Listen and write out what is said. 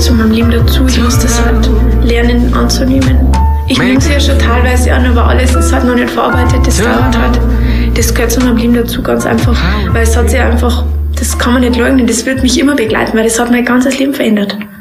zu meinem Leben dazu. Ich muss das halt lernen anzunehmen. Ich nehme es ja schon teilweise an, aber alles ist halt noch nicht verarbeitet. Das dauert halt. Das gehört zu meinem Leben dazu, ganz einfach. Weil es hat sich einfach, das kann man nicht leugnen, das wird mich immer begleiten, weil das hat mein ganzes Leben verändert.